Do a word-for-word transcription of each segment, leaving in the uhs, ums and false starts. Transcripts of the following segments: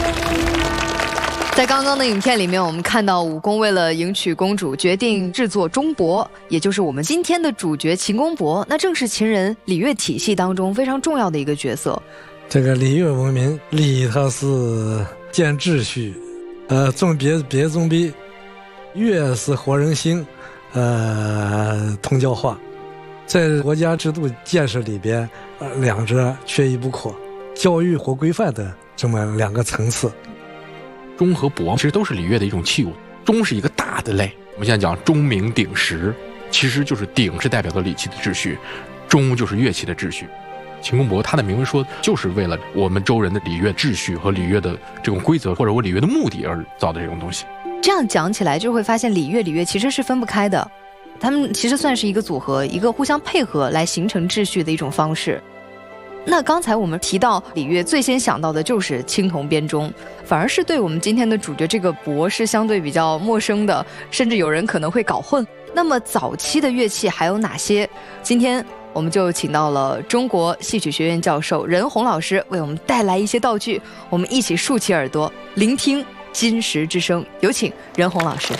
在刚刚的影片里面，我们看到武功为了迎娶公主，决定制作钟馗，也就是我们今天的主角秦公伯，那正是秦人礼乐体系当中非常重要的一个角色。 这个礼乐文明，礼它是建秩序，呃，重别别宗卑，乐是活人心，呃，通教化，在国家制度建设里边，呃，两者缺一不可，教育或规范的这么两个层次。 钟和钹其实都是礼乐的一种器物，钟是一个大的类，我们现在讲钟鸣鼎食，其实就是鼎是代表的礼器的秩序，钟就是乐器的秩序。秦公伯他的铭文说，就是为了我们周人的礼乐秩序和礼乐的这种规则，或者我礼乐的目的而造的这种东西。 这样讲起来就会发现礼乐礼乐其实是分不开的，他们其实算是一个组合，一个互相配合来形成秩序的一种方式。那刚才我们提到礼乐，最先想到的就是青铜编钟，反而是对我们今天的主角这个钹是相对比较陌生的，甚至有人可能会搞混。那么早期的乐器还有哪些？今天我们就请到了中国戏曲学院教授任洪老师为我们带来一些道具，我们一起竖起耳朵聆听金石之声。有请任洪老师。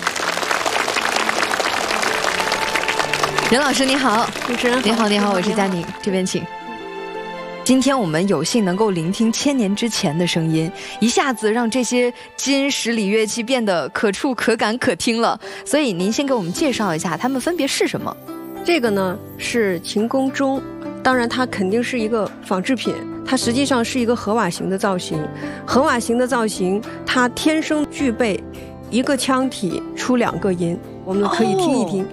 任老师你好。 主持人你好，你好，我是佳宁，这边请。今天我们有幸能够聆听千年之前的声音，一下子让这些金石礼乐器变得可触可感可听了。所以您先给我们介绍一下它们分别是什么。 这个呢是秦公钟，当然它肯定是一个仿制品，它实际上是一个合瓦型的造型。合瓦型的造型它天生具备一个腔体出两个音，我们可以听一听。哦，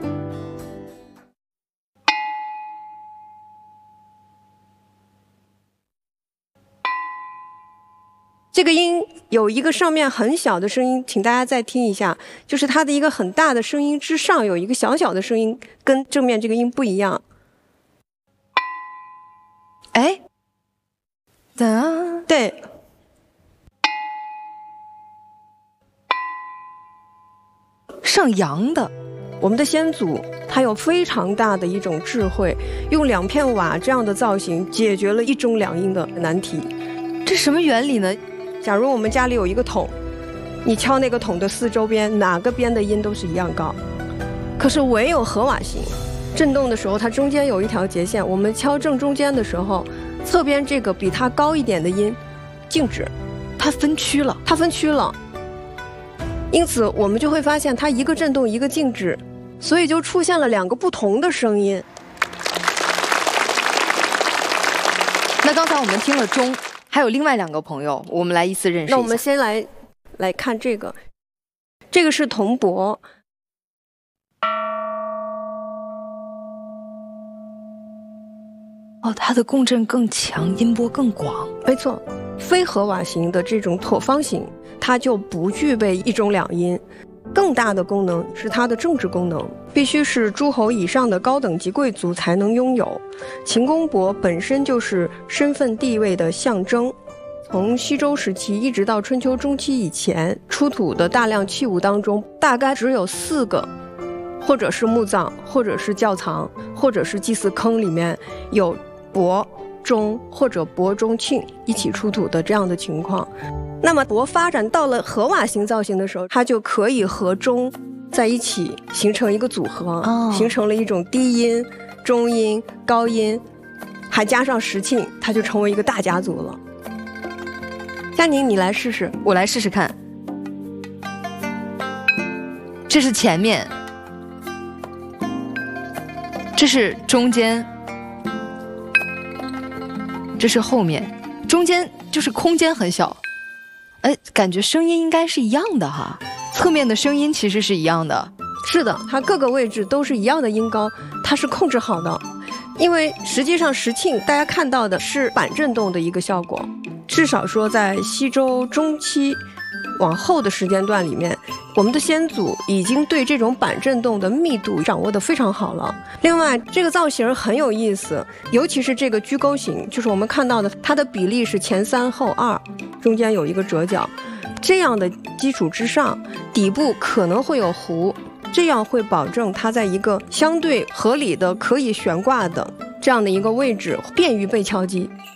这个音有一个上面很小的声音，请大家再听一下，就是它的一个很大的声音之上有一个小小的声音，跟正面这个音不一样。 哎，等， 对， 上扬的。 我们的先祖他有非常大的一种智慧，用两片瓦这样的造型解决了一中两音的难题。 这什么原理呢？ 假如我们家里有一个桶，你敲那个桶的四周边，哪个边的音都是一样高。可是唯有合瓦型，震动的时候它中间有一条截线，我们敲正中间的时候，侧边这个比它高一点的音静止， 它分区了， 它分区了。因此我们就会发现它一个震动一个静止，所以就出现了两个不同的声音。 那刚才我们听了钟，还有另外两个朋友，我们来依次认识一下。 那我们先来来看这个，这个是铜钹。 哦，它的共振更强，音波更广。 没错，非合瓦型的这种椭方形，它就不具备一中两音。更大的功能是它的政治功能，必须是诸侯以上的高等级贵族才能拥有。秦公伯本身就是身份地位的象征。从西周时期一直到春秋中期以前，出土的大量器物当中，大概只有四个，或者是墓葬，或者是窖藏，或者是祭祀坑里面有钹、钟或者钹钟磬一起出土的这样的情况。那么钹发展到了合瓦型造型的时候，它就可以和钟在一起形成一个组合，哦，形成了一种低音、中音、高音，还加上石磬，它就成为一个大家族了。佳宁，你来试试。 我来试试看。这是前面，这是中间，这是后面，中间就是空间很小。哎，感觉声音应该是一样的哈，侧面的声音其实是一样的。 是的，它各个位置都是一样的音高，它是控制好的。因为实际上石磬大家看到的是板振动的一个效果，至少说在西周中期往后的时间段里面，我们的先祖已经对这种板振动的密度掌握得非常好了。另外，这个造型很有意思，尤其是这个居钩型，就是我们看到的，它的比例是前三后二，中间有一个折角。这样的基础之上，底部可能会有弧，这样会保证它在一个相对合理的可以悬挂的这样的一个位置，便于被敲击。